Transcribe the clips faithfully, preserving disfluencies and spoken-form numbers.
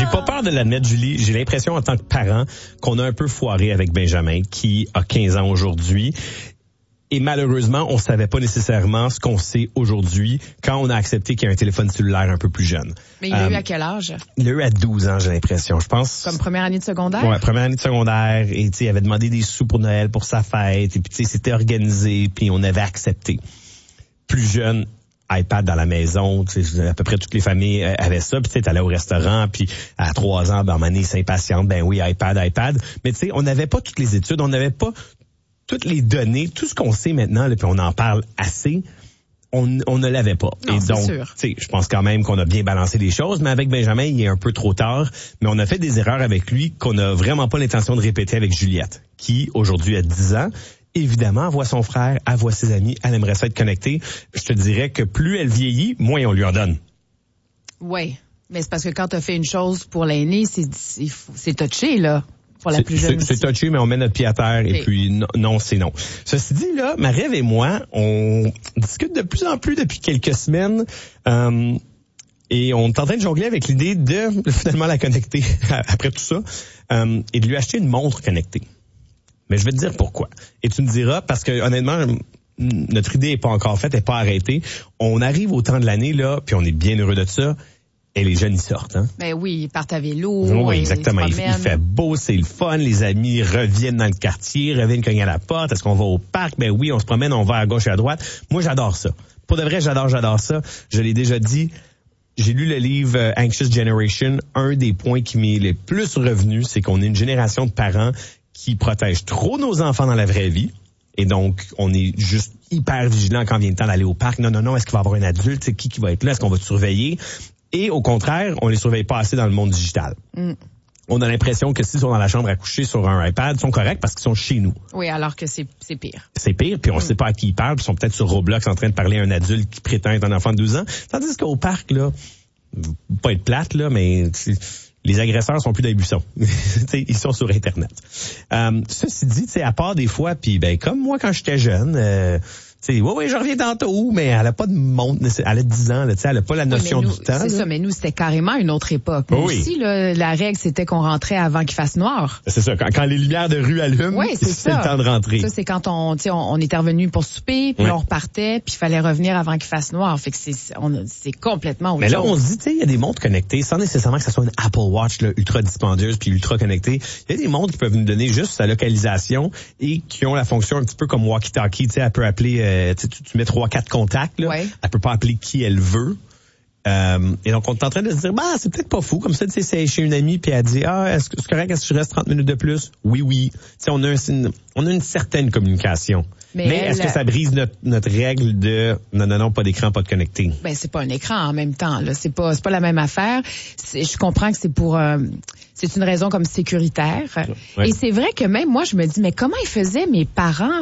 j'ai pas peur de l'admettre, Julie. J'ai l'impression en tant que parent qu'on a un peu foiré avec Benjamin, qui a quinze ans aujourd'hui. Et malheureusement, on savait pas nécessairement ce qu'on sait aujourd'hui quand on a accepté qu'il y a un téléphone cellulaire un peu plus jeune. Mais il l'a euh, eu à quel âge? Il l'a eu à douze ans, j'ai l'impression. Je pense. Comme première année de secondaire? Ouais, première année de secondaire. Et tu sais, il avait demandé des sous pour Noël, pour sa fête. Et puis tu sais, c'était organisé. Puis on avait accepté. Plus jeune, iPad dans la maison. Tu sais, à peu près toutes les familles avaient ça. Puis tu sais, t'allais au restaurant. Puis à trois ans, ben, à un moment donné, s'impatiente. Ben oui, iPad, iPad. Mais tu sais, on n'avait pas toutes les études. On n'avait pas toutes les données, tout ce qu'on sait maintenant, là, puis on en parle assez, on, on ne l'avait pas. Non, et c'est donc, sûr. tu sais, je pense quand même qu'on a bien balancé les choses, mais avec Benjamin, il est un peu trop tard. Mais on a fait des erreurs avec lui qu'on n'a vraiment pas l'intention de répéter avec Juliette, qui aujourd'hui a dix ans. Évidemment, elle voit son frère, elle voit ses amis, elle aimerait ça être connectée. Je te dirais que plus elle vieillit, moins on lui en donne. Oui, mais c'est parce que quand tu as fait une chose pour l'aîné, c'est, c'est, c'est touché, là. Pour la plus jeune. C'est, c'est touché, mais on met notre pied à terre et okay. puis non, non, c'est non. Ceci dit, là, Marie-Ève et moi, on discute de plus en plus depuis quelques semaines euh, et on est en train de jongler avec l'idée de finalement la connecter après tout ça euh, et de lui acheter une montre connectée. Mais je vais te dire pourquoi. Et tu me diras, parce que honnêtement, notre idée est pas encore faite, elle est pas arrêtée. On arrive au temps de l'année, là, puis on est bien heureux de ça. Et les jeunes, ils sortent, hein? Ben oui, ils partent à vélo. Oui, exactement. Ils il, il fait beau, c'est le fun. Les amis reviennent dans le quartier, reviennent cogner à la porte. Est-ce qu'on va au parc? Ben oui, on se promène, on va à gauche et à droite. Moi, j'adore ça. Pour de vrai, j'adore, j'adore ça. Je l'ai déjà dit. J'ai lu le livre euh, Anxious Generation. Un des points qui m'est le plus revenu, c'est qu'on est une génération de parents qui protègent trop nos enfants dans la vraie vie. Et donc, on est juste hyper vigilant quand vient le temps d'aller au parc. Non, non, non, est-ce qu'il va y avoir un adulte? C'est qui qui va être là? Est-ce qu'on va te surveiller? Et au contraire, on les surveille pas assez dans le monde digital. Mm. On a l'impression que s'ils sont dans la chambre à coucher sur un iPad, ils sont corrects parce qu'ils sont chez nous. Oui, alors que c'est, c'est pire. C'est pire, puis on ne mm. sait pas à qui ils parlent, puis ils sont peut-être sur Roblox en train de parler à un adulte qui prétend être un enfant de douze ans. Tandis qu'au parc, là, pas être plate, là, mais les agresseurs sont plus dans les buissons. Ils sont sur Internet. Euh, ceci dit, à part des fois, puis ben comme moi quand j'étais jeune... Euh, oui, oui, je reviens tantôt, mais elle a pas de montre, elle a dix ans, là, elle a pas la notion oui, nous, du temps. C'est là. ça, mais nous, c'était carrément une autre époque. Nous oui. aussi, là, la règle, c'était qu'on rentrait avant qu'il fasse noir. C'est ça, quand, quand les lumières de rue allument, oui, c'est, c'est ça. le temps de rentrer. Ça, c'est quand on, tu sais, on, on était revenu pour souper, puis oui. on repartait, puis il fallait revenir avant qu'il fasse noir. Fait que c'est, on, c'est complètement autre mais là, chose. on se dit, tu sais, il y a des montres connectées, sans nécessairement que ça soit une Apple Watch là, ultra dispendieuse puis ultra connectée. Il y a des montres qui peuvent nous donner juste sa localisation et qui ont la fonction un petit peu comme walkie-talkie. Tu sais, elle peut appeler, euh, tu, tu mets trois, quatre contacts, là. Ouais. Elle peut pas appeler qui elle veut. Euh, et donc, on est en train de se dire, bah, c'est peut-être pas fou. Comme ça, tu sais, c'est chez une amie, puis elle dit, ah, est-ce que c'est correct, est-ce que je reste trente minutes de plus? Oui, oui. Tu sais, on a un, on a une certaine communication. Mais, Mais elle, est-ce que ça brise notre, notre règle de, non, non, non, pas d'écran, pas de connecté? Ben, c'est pas un écran en même temps, là. C'est pas, c'est pas la même affaire. C'est, je comprends que c'est pour, euh, c'est une raison comme sécuritaire. Ouais. Et c'est vrai que même moi, je me dis, mais comment ils faisaient mes parents?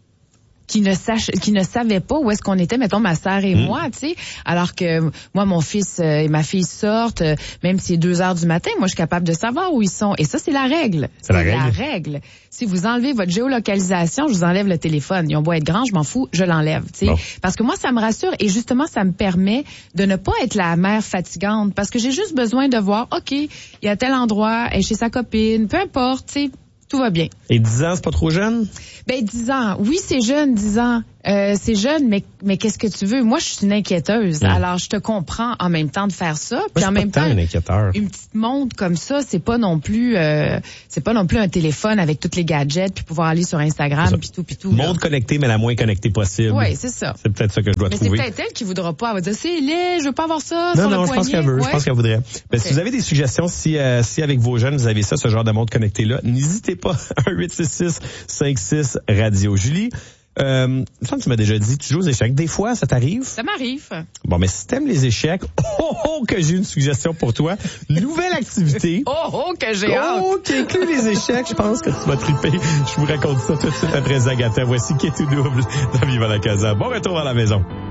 qui ne sach, qui ne savaient pas où est-ce qu'on était, mettons ma sœur et mmh. moi, tu sais, alors que moi mon fils euh, et ma fille sortent, euh, même si c'est deux heures du matin, moi je suis capable de savoir où ils sont. Et ça c'est la règle. C'est, c'est la, règle. la règle. Si vous enlevez votre géolocalisation, je vous enlève le téléphone. Ils ont beau être grands, je m'en fous, je l'enlève, tu sais, bon. Parce que moi ça me rassure et justement ça me permet de ne pas être la mère fatigante, parce que j'ai juste besoin de voir, ok, il y a tel endroit, elle est chez sa copine, peu importe, tu sais. Tout va bien. Et dix ans, c'est pas trop jeune? Ben, dix ans. Oui, c'est jeune, dix ans. Euh, c'est jeune, mais, mais qu'est-ce que tu veux? Moi, je suis une inquiéteuse. Mmh. Alors, je te comprends en même temps de faire ça. Puis moi, en même temps, une, une petite montre comme ça, c'est pas non plus, euh, c'est pas non plus un téléphone avec tous les gadgets puis pouvoir aller sur Instagram puis tout puis tout. Montre connectée, mais la moins connectée possible. Oui, c'est ça. C'est peut-être ça que je dois mais trouver. Mais c'est peut-être elle qui voudra pas. Elle va dire, c'est laid, je veux pas avoir ça non, sur non, le je poignet. pense qu'elle veut. Ouais. Je pense qu'elle voudrait. Mais okay. si vous avez des suggestions, si, euh, si avec vos jeunes, vous avez ça, ce genre de montre connectée-là, n'hésitez pas. un huit six six cinq six radio. Julie, Euh, je pense que tu m'as déjà dit, tu joues aux échecs. Des fois, ça t'arrive? Ça m'arrive. Bon, mais si t'aimes les échecs, oh, oh, que j'ai une suggestion pour toi. Nouvelle activité. oh, oh, que j'ai hâte. Oh, qui inclut les échecs. Je pense que tu vas triper. Je vous raconte ça tout de suite après Zagata. Voici Qui est tout double dans Viva la Casa. Bon retour à la maison.